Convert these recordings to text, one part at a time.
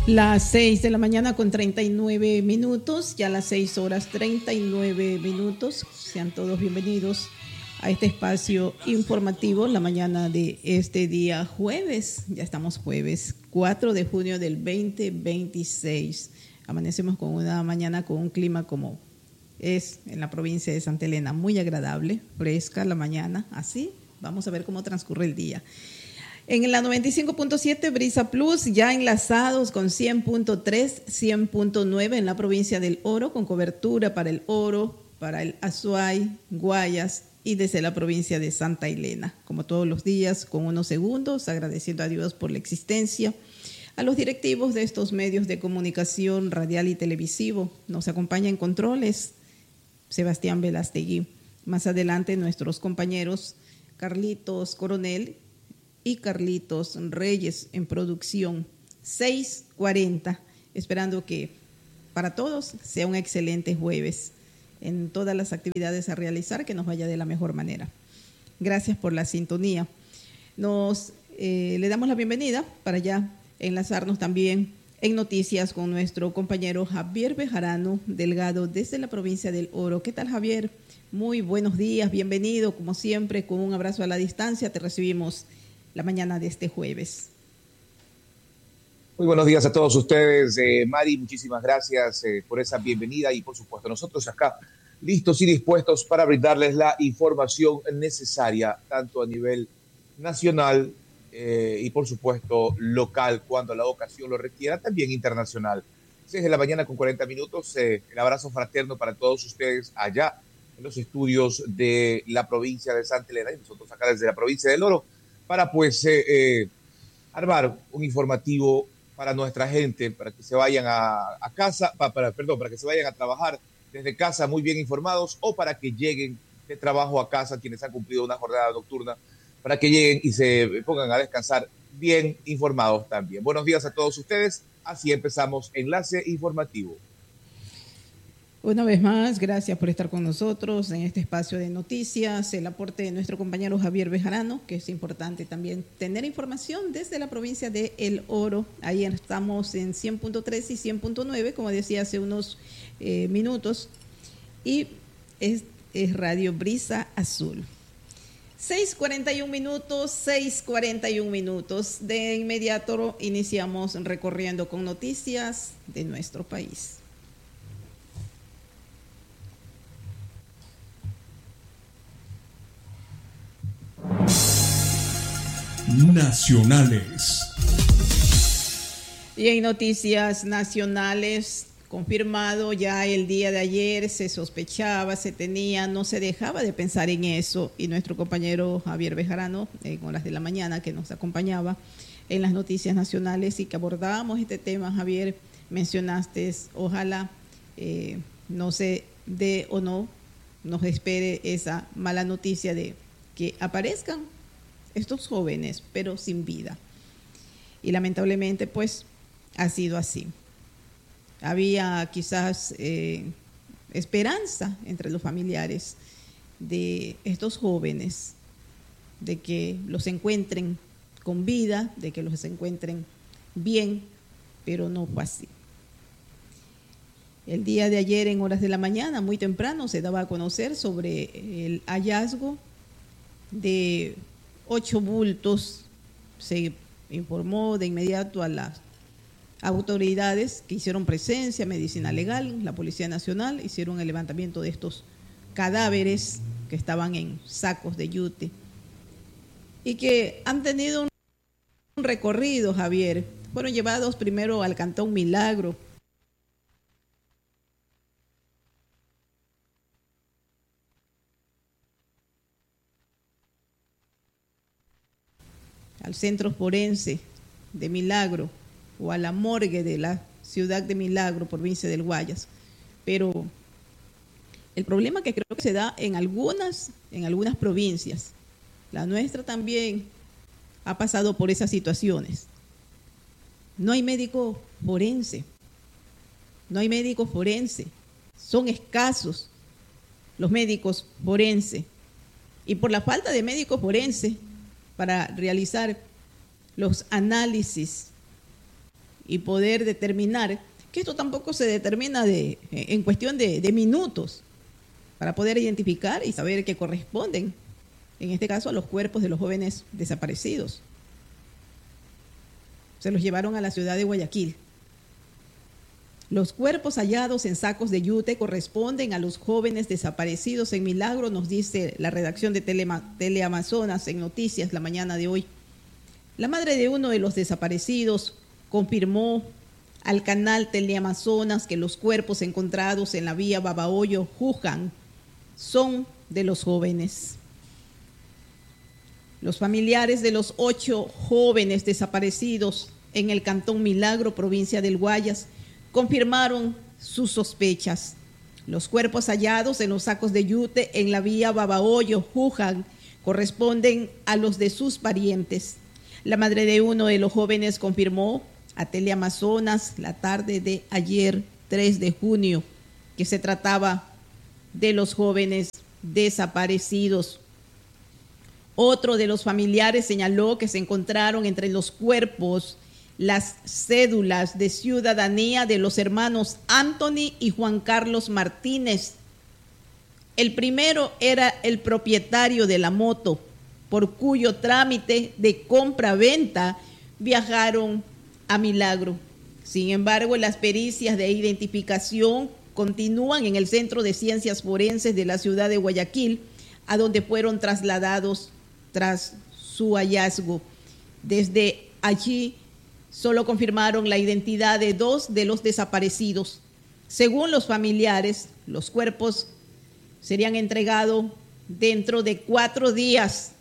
Las 6 de la mañana con 39 minutos, ya las 6 horas 39 minutos. Sean todos bienvenidos a este espacio informativo, la mañana de este día jueves. Ya estamos jueves 4 de junio del 2026. Amanecemos con una mañana con un clima como es en la provincia de Santa Elena, muy agradable, fresca la mañana. Así vamos a ver cómo transcurre el día. En la 95.7 Brisa Plus, ya enlazados con 100.3, 100.9 en la provincia del Oro, con cobertura para el Oro, para el Azuay, Guayas y desde la provincia de Santa Elena. Como todos los días, con unos segundos, agradeciendo a Dios por la existencia. A los directivos de estos medios de comunicación radial y televisivo, nos acompaña en controles Sebastián Velastegui. Más adelante, nuestros compañeros Carlitos Coronel y Carlitos Reyes en producción. 6:40, esperando que para todos sea un excelente jueves en todas las actividades a realizar, que nos vaya de la mejor manera. Gracias por la sintonía. Le damos la bienvenida para ya enlazarnos también en noticias con nuestro compañero Javier Bejarano Delgado desde la provincia del Oro. ¿Qué tal, Javier? Muy buenos días, bienvenido, como siempre, con un abrazo a la distancia. Te recibimos la mañana de este jueves. Muy buenos días a todos ustedes, Mari, muchísimas gracias por esa bienvenida y por supuesto nosotros acá listos y dispuestos para brindarles la información necesaria tanto a nivel nacional y por supuesto local cuando la ocasión lo requiera, también internacional. 6 de la mañana con 40 minutos, el abrazo fraterno para todos ustedes allá en los estudios de la provincia de Santa Elena y nosotros acá desde la provincia del Oro, para pues armar un informativo para nuestra gente, para que se vayan a casa, para que se vayan a trabajar desde casa muy bien informados o para que lleguen de trabajo a casa quienes han cumplido una jornada nocturna, para que lleguen y se pongan a descansar bien informados también. Buenos días a todos ustedes, así empezamos Enlace Informativo. Una vez más, gracias por estar con nosotros en este espacio de noticias, el aporte de nuestro compañero Javier Bejarano, que es importante también tener información desde la provincia de El Oro. Ahí estamos en 100.3 y 100.9, como decía hace unos minutos, y es Radio Brisa Azul. 6:41 minutos, 6:41 minutos. De inmediato iniciamos recorriendo con noticias de nuestro país. Nacionales. Y en noticias nacionales, confirmado ya el día de ayer, se sospechaba, se tenía, no se dejaba de pensar en eso. Y nuestro compañero Javier Bejarano, en horas de la mañana, que nos acompañaba en las noticias nacionales y que abordábamos este tema, Javier, mencionaste, ojalá no se dé o no nos espere esa mala noticia de que aparezcan estos jóvenes, pero sin vida. Y lamentablemente, pues, ha sido así. Había quizás esperanza entre los familiares de estos jóvenes, de que los encuentren con vida, de que los encuentren bien, pero no fue así. El día de ayer, en horas de la mañana, muy temprano, se daba a conocer sobre el hallazgo de 8 bultos. Se informó de inmediato a las autoridades que hicieron presencia, medicina legal, la Policía Nacional, hicieron el levantamiento de estos cadáveres que estaban en sacos de yute y que han tenido un recorrido, Javier. Fueron llevados primero al Cantón Milagro, al centro forense de Milagro o a la morgue de la ciudad de Milagro, provincia del Guayas. Pero el problema que creo que se da en algunas provincias, la nuestra también ha pasado por esas situaciones. No hay médico forense, son escasos los médicos forenses. Y por la falta de médicos forenses para realizar los análisis y poder determinar que esto tampoco se determina en cuestión de minutos, para poder identificar y saber que corresponden, en este caso, a los cuerpos de los jóvenes desaparecidos. Se los llevaron a la ciudad de Guayaquil. Los cuerpos hallados en sacos de yute corresponden a los jóvenes desaparecidos en Milagro, nos dice la redacción de Teleamazonas en Noticias la mañana de hoy. La madre de uno de los desaparecidos confirmó al canal Teleamazonas que los cuerpos encontrados en la vía Babahoyo, Juján, son de los jóvenes. Los familiares de los 8 jóvenes desaparecidos en el Cantón Milagro, provincia del Guayas, confirmaron sus sospechas. Los cuerpos hallados en los sacos de yute en la vía Babahoyo, Juján, corresponden a los de sus parientes. La madre de uno de los jóvenes confirmó a Teleamazonas la tarde de ayer, 3 de junio, que se trataba de los jóvenes desaparecidos. Otro de los familiares señaló que se encontraron entre los cuerpos las cédulas de ciudadanía de los hermanos Anthony y Juan Carlos Martínez. El primero era el propietario de la moto, por cuyo trámite de compra-venta viajaron a Milagro. Sin embargo, las pericias de identificación continúan en el Centro de Ciencias Forenses de la ciudad de Guayaquil, a donde fueron trasladados tras su hallazgo. Desde allí solo confirmaron la identidad de 2 de los desaparecidos. Según los familiares, los cuerpos serían entregados dentro de 4 días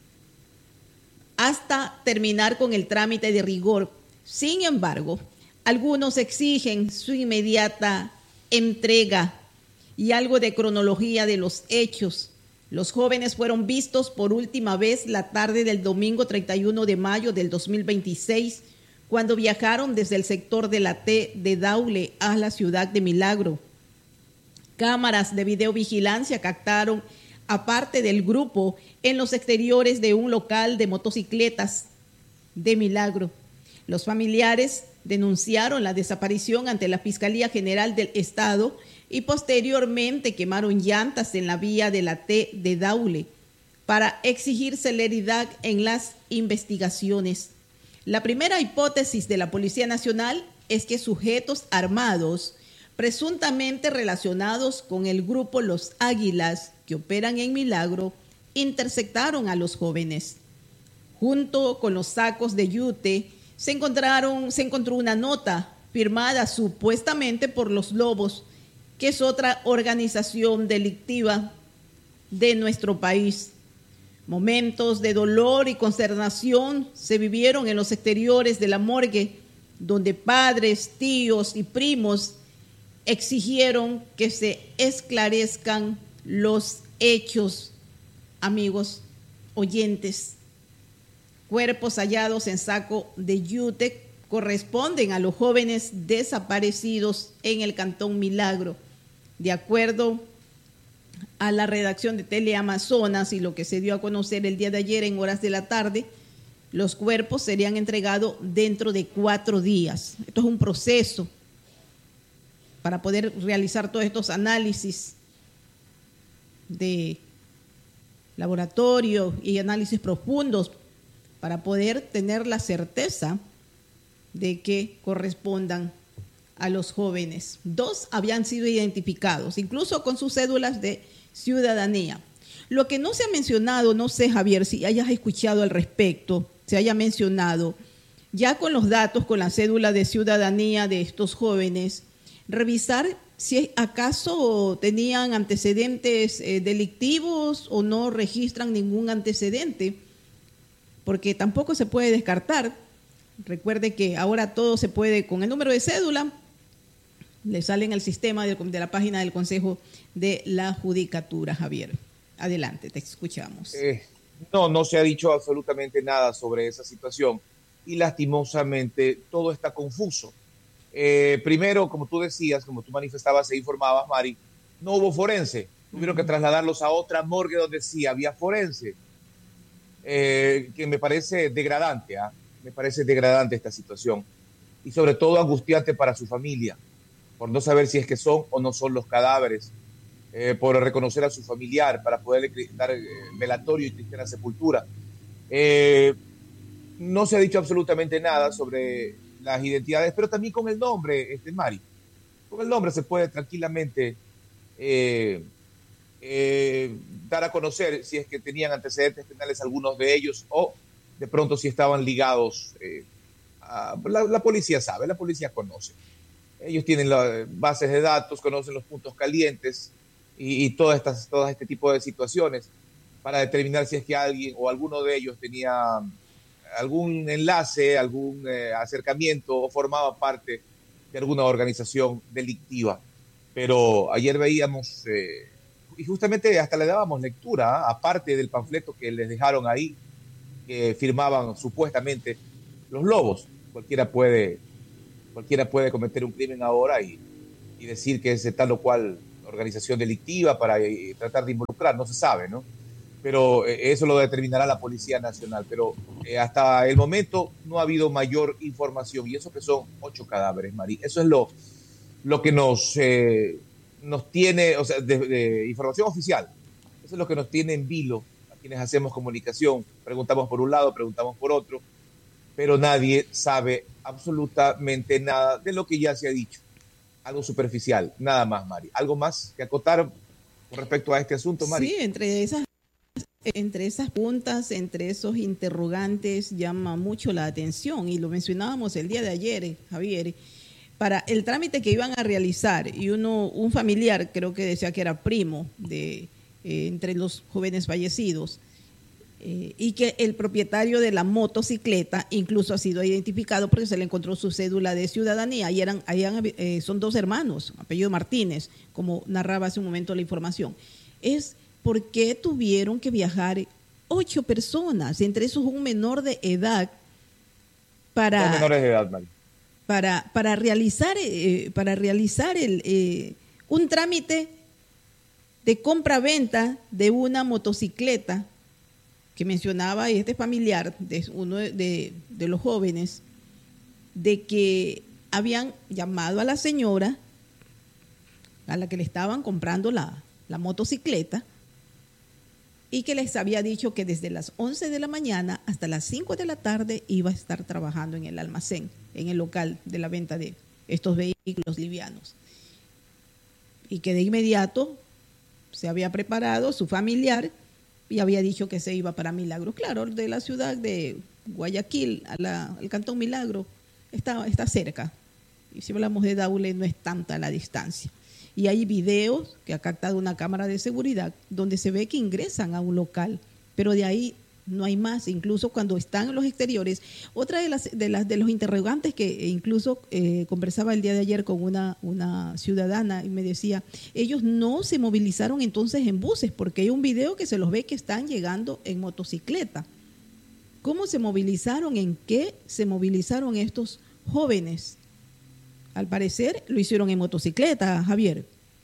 hasta terminar con el trámite de rigor. Sin embargo, algunos exigen su inmediata entrega y algo de cronología de los hechos. Los jóvenes fueron vistos por última vez la tarde del domingo 31 de mayo del 2026, cuando viajaron desde el sector de la T de Daule a la ciudad de Milagro. Cámaras de videovigilancia captaron a parte del grupo en los exteriores de un local de motocicletas de Milagro. Los familiares denunciaron la desaparición ante la Fiscalía General del Estado y posteriormente quemaron llantas en la vía de la T de Daule para exigir celeridad en las investigaciones. La primera hipótesis de la Policía Nacional es que sujetos armados, presuntamente relacionados con el grupo Los Águilas, que operan en Milagro, interceptaron a los jóvenes. Junto con los sacos de yute, se encontró una nota firmada supuestamente por Los Lobos, que es otra organización delictiva de nuestro país. Momentos de dolor y consternación se vivieron en los exteriores de la morgue, donde padres, tíos y primos exigieron que se esclarezcan los hechos. Amigos oyentes, cuerpos hallados en saco de yute corresponden a los jóvenes desaparecidos en el Cantón Milagro. De acuerdo a la redacción de Teleamazonas y lo que se dio a conocer el día de ayer en horas de la tarde, los cuerpos serían entregados dentro de 4 días. Esto es un proceso para poder realizar todos estos análisis de laboratorio y análisis profundos para poder tener la certeza de que correspondan a los jóvenes. 2 habían sido identificados, incluso con sus cédulas de ciudadanía. Lo que no se ha mencionado, no sé, Javier, si hayas escuchado al respecto, se haya mencionado, ya con los datos, con la cédula de ciudadanía de estos jóvenes, revisar si acaso tenían antecedentes delictivos o no registran ningún antecedente, porque tampoco se puede descartar. Recuerde que ahora todo se puede, con el número de cédula, le sale en el sistema de la página del Consejo de la Judicatura. Javier, adelante, te escuchamos. No se ha dicho absolutamente nada sobre esa situación y lastimosamente todo está confuso. Primero, como tú decías, como tú manifestabas e informabas, Mari, no hubo forense. Tuvieron que trasladarlos a otra morgue donde sí había forense, que me parece degradante, Me parece degradante esta situación. y sobre todo angustiante para su familia, por no saber si es que son o no son los cadáveres, por reconocer a su familiar, para poder dar velatorio y cristiana sepultura. Eh, no se ha dicho absolutamente nada sobre las identidades, pero también con el nombre, Mari. Con el nombre se puede tranquilamente eh, dar a conocer si es que tenían antecedentes penales algunos de ellos o de pronto si estaban ligados. La policía sabe, la policía conoce. Ellos tienen las bases de datos, conocen los puntos calientes y todo este tipo de situaciones para determinar si es que alguien o alguno de ellos tenía algún enlace, algún acercamiento o formaba parte de alguna organización delictiva. Pero ayer veíamos, y justamente hasta le dábamos lectura, aparte del panfleto que les dejaron ahí, que firmaban supuestamente los lobos. Cualquiera puede cometer un crimen ahora y decir que es de tal o cual organización delictiva para tratar de involucrar, no se sabe, ¿no? Pero eso lo determinará la Policía Nacional. Pero hasta el momento no ha habido mayor información, y eso que son 8 cadáveres, Mari. Eso es lo que nos tiene, o sea, de información oficial. Eso es lo que nos tiene en vilo a quienes hacemos comunicación. Preguntamos por un lado, preguntamos por otro, pero nadie sabe absolutamente nada de lo que ya se ha dicho. Algo superficial, nada más, Mari. ¿Algo más que acotar con respecto a este asunto, Mari? Sí, entre esas puntas, entre esos interrogantes, llama mucho la atención, y lo mencionábamos el día de ayer, Javier, para el trámite que iban a realizar, y un familiar, creo que decía que era primo de entre los jóvenes fallecidos, y que el propietario de la motocicleta incluso ha sido identificado porque se le encontró su cédula de ciudadanía, y son 2 hermanos, apellido Martínez, como narraba hace un momento la información. Es por qué tuvieron que viajar 8 personas, entre esos un menor de edad, Dos menores de edad, Mari. para realizar un trámite de compra-venta de una motocicleta que mencionaba este familiar de uno de los jóvenes, de que habían llamado a la señora a la que le estaban comprando la motocicleta, y que les había dicho que desde las 11 de la mañana hasta las 5 de la tarde iba a estar trabajando en el almacén, en el local de la venta de estos vehículos livianos. Y que de inmediato se había preparado su familiar y había dicho que se iba para Milagro. Claro, de la ciudad de Guayaquil al Cantón Milagro está cerca. Y si hablamos de Daule, no es tanta la distancia. Y hay videos que ha captado una cámara de seguridad donde se ve que ingresan a un local, pero de ahí no hay más. Incluso cuando están en los exteriores, otra de los interrogantes que incluso conversaba el día de ayer con una ciudadana, y me decía, ellos no se movilizaron entonces en buses, porque hay un video que se los ve que están llegando en motocicleta. ¿Cómo se movilizaron? ¿En qué se movilizaron estos jóvenes? Al parecer lo hicieron en motocicleta, Javier.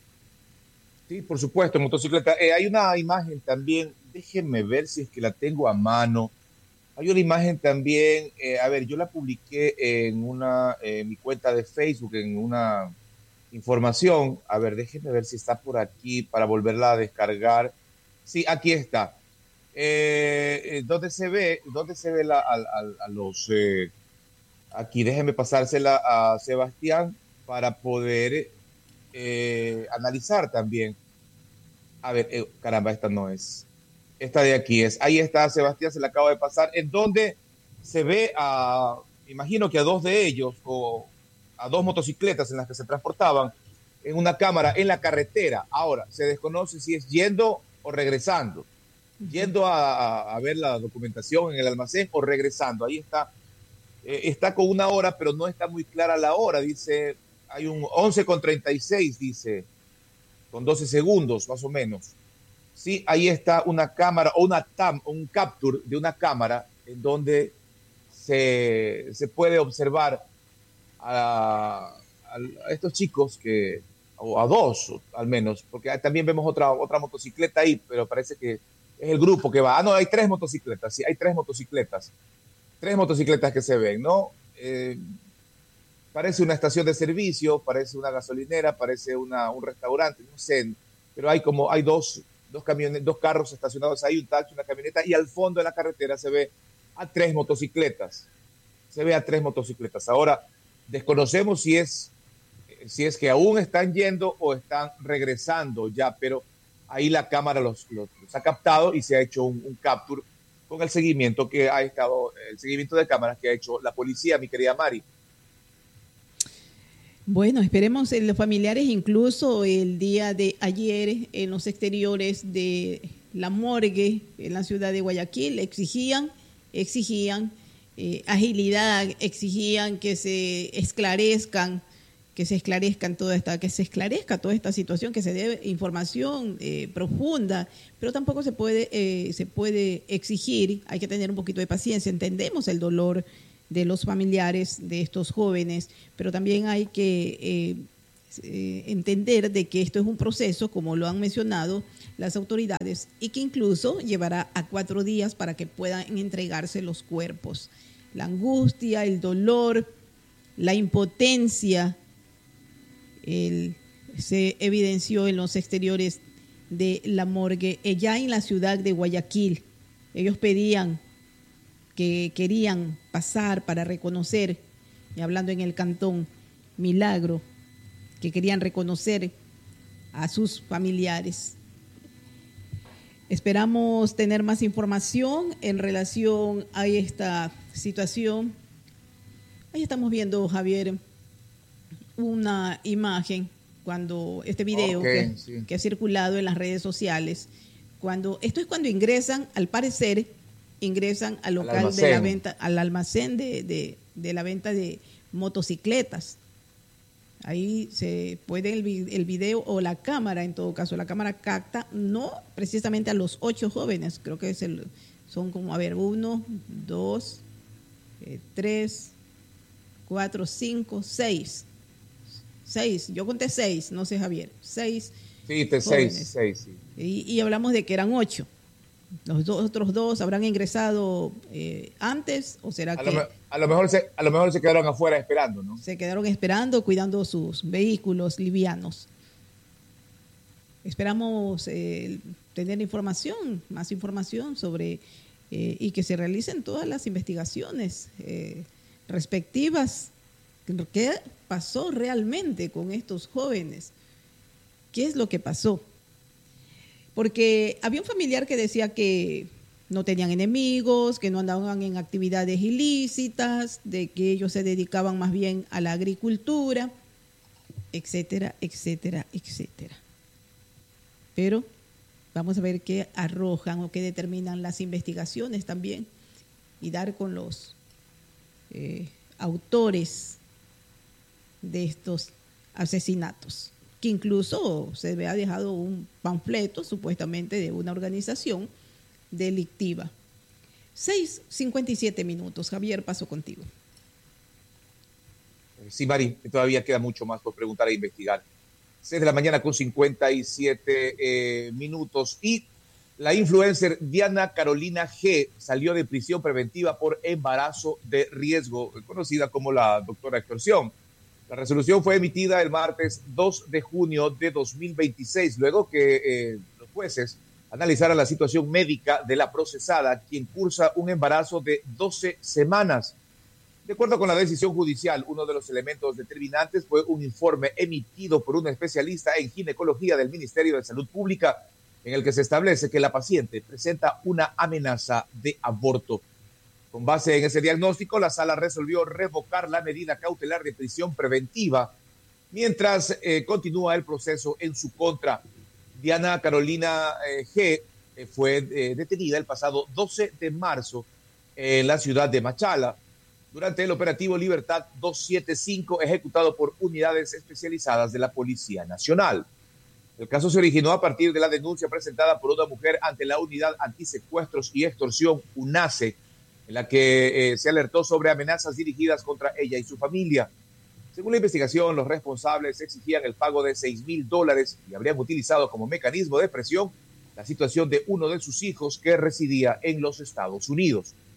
Sí, por supuesto, en motocicleta. Hay una imagen también, déjenme ver si es que la tengo a mano. Hay una imagen también, a ver, yo la publiqué en mi cuenta de Facebook, en una información. A ver, déjenme ver si está por aquí para volverla a descargar. Sí, aquí está. ¿Dónde se ve a los... aquí déjenme pasársela a Sebastián para poder analizar también. A ver, caramba, esta no es. Esta de aquí es. Ahí está, Sebastián, se la acabo de pasar. En donde se ve imagino que a 2 de ellos, o a 2 motocicletas en las que se transportaban, en una cámara en la carretera. Ahora, se desconoce si es yendo o regresando. Yendo a ver la documentación en el almacén o regresando. Ahí está. Está con una hora, pero no está muy clara la hora. Dice, hay un 11:36, dice, con 12 segundos más o menos. Sí, ahí está una cámara o un capture de una cámara en donde se puede observar a estos chicos o a 2 al menos, porque también vemos otra motocicleta ahí, pero parece que es el grupo que va. No, hay 3 motocicletas, sí, hay 3 motocicletas. 3 motocicletas que se ven, ¿no? parece una estación de servicio, parece una gasolinera, parece un restaurante, no sé, pero hay dos carros estacionados ahí, un taxi, una camioneta, y al fondo de la carretera se ve a tres motocicletas. Ahora, desconocemos si es que aún están yendo o están regresando ya, pero ahí la cámara los ha captado y se ha hecho un capture con el seguimiento de cámaras que ha hecho la policía, mi querida Mari. Bueno, esperemos los familiares, incluso el día de ayer en los exteriores de la morgue en la ciudad de Guayaquil exigían agilidad, exigían que se esclarezca toda esta situación, que se dé información profunda, pero tampoco se puede exigir, hay que tener un poquito de paciencia. Entendemos el dolor de los familiares de estos jóvenes, pero también hay que entender de que esto es un proceso, como lo han mencionado las autoridades, y que incluso llevará a 4 días para que puedan entregarse los cuerpos. La angustia, el dolor, la impotencia se evidenció en los exteriores de la morgue ya en la ciudad de Guayaquil. Ellos querían pasar para reconocer, y hablando en el cantón Milagro, que querían reconocer a sus familiares. Esperamos tener más información en relación a esta situación. Ahí estamos viendo, Javier, una imagen, este video que ha circulado en las redes sociales. Esto es cuando ingresan, al parecer, al local de la venta, al almacén de la venta de motocicletas. Ahí se puede el video o la cámara, en todo caso, la cámara capta no precisamente a los 8 jóvenes, creo que son como, 1, 2, 3, 4, 5, 6. 6, yo conté 6, no sé, Javier, 6. Sí, 6, sí. Y hablamos de que eran 8. ¿Los otros 2 habrán ingresado antes o será que...? A lo mejor se quedaron afuera esperando, ¿no? Se quedaron esperando, cuidando sus vehículos livianos. Esperamos tener más información sobre y que se realicen todas las investigaciones respectivas. ¿Qué pasó realmente con estos jóvenes? ¿Qué es lo que pasó? Porque había un familiar que decía que no tenían enemigos, que no andaban en actividades ilícitas, de que ellos se dedicaban más bien a la agricultura, etcétera, etcétera, etcétera. Pero vamos a ver qué arrojan o qué determinan las investigaciones también y dar con los autores de estos asesinatos, que incluso se había dejado un panfleto supuestamente de una organización delictiva. 6:57. Javier, paso contigo. Sí, Mari, todavía queda mucho más por preguntar e investigar. 6:57 y la influencer Diana Carolina G. salió de prisión preventiva por embarazo de riesgo, conocida como la doctora extorsión. La resolución fue emitida el martes 2 de junio de 2026, luego que los jueces analizaran la situación médica de la procesada, quien cursa un embarazo de 12 semanas. De acuerdo con la decisión judicial, uno de los elementos determinantes fue un informe emitido por un especialista en ginecología del Ministerio de Salud Pública, en el que se establece que la paciente presenta una amenaza de aborto. Con base en ese diagnóstico, la sala resolvió revocar la medida cautelar de prisión preventiva mientras continúa el proceso en su contra. Diana Carolina G. Fue detenida el pasado 12 de marzo en la ciudad de Machala durante el operativo Libertad 275 ejecutado por unidades especializadas de la Policía Nacional. El caso se originó a partir de la denuncia presentada por una mujer ante la Unidad Antisecuestros y Extorsión, UNASE, en la que se alertó sobre amenazas dirigidas contra ella y su familia. Según la investigación, los responsables exigían el pago de $6,000 y habrían utilizado como mecanismo de presión la situación de uno de sus hijos que residía en los Estados Unidos.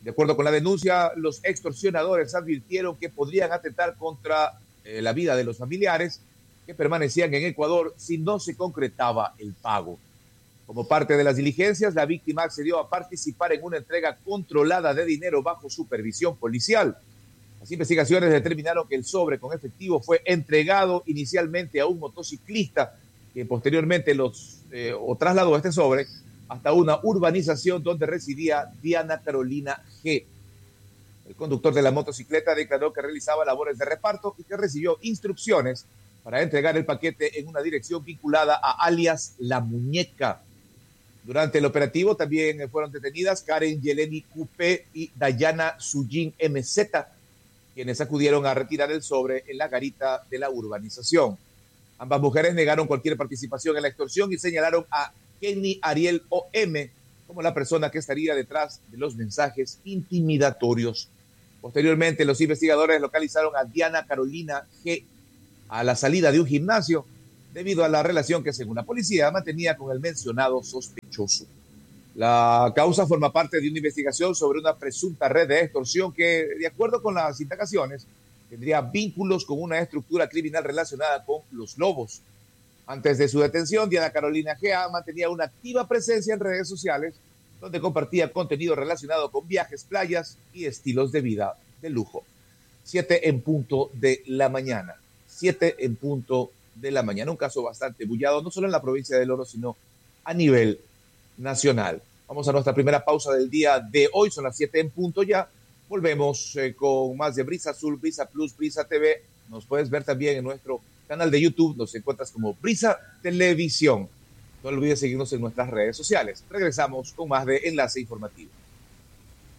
De acuerdo con la denuncia, los extorsionadores advirtieron que podrían atentar contra la vida de los familiares que permanecían en Ecuador si no se concretaba el pago. Como parte de las diligencias, la víctima accedió a participar en una entrega controlada de dinero bajo supervisión policial. Las investigaciones determinaron que el sobre con efectivo fue entregado inicialmente a un motociclista que posteriormente trasladó este sobre hasta una urbanización donde residía Diana Carolina G. El conductor de la motocicleta declaró que realizaba labores de reparto y que recibió instrucciones para entregar el paquete en una dirección vinculada a alias La Muñeca. Durante el operativo también fueron detenidas Karen Yeleni Cupé y Dayana Sujin MZ, quienes acudieron a retirar el sobre en la garita de la urbanización. Ambas mujeres negaron cualquier participación en la extorsión y señalaron a Kenny Ariel O.M. como la persona que estaría detrás de los mensajes intimidatorios. Posteriormente, los investigadores localizaron a Diana Carolina G. a la salida de un gimnasio debido a la relación que, según la policía, mantenía con el mencionado sospechoso. La causa forma parte de una investigación sobre una presunta red de extorsión que, de acuerdo con las indagaciones, tendría vínculos con una estructura criminal relacionada con los Lobos. Antes de su detención, Diana Carolina G.A. mantenía una activa presencia en redes sociales, donde compartía contenido relacionado con viajes, playas y estilos de vida de lujo. 7 en punto de la mañana. 7 en punto de la mañana. Un caso bastante bullado, no solo en la provincia del Oro, sino a nivel nacional. Vamos a nuestra primera pausa del día de hoy. Son las 7 en punto ya. Volvemos con más de Brisa Azul, Brisa Plus, Brisa TV. Nos puedes ver también en nuestro canal de YouTube. Nos encuentras como Brisa Televisión. No olvides seguirnos en nuestras redes sociales. Regresamos con más de Enlace Informativo.